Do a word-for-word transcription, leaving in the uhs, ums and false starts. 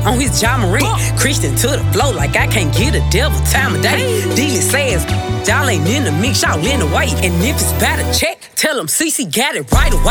on his John Marie. Christian to the flow like I can't get a devil time of day. Dealing says, y'all ain't in the mix, y'all in the way. And if it's about a check, tell him C C got it right away.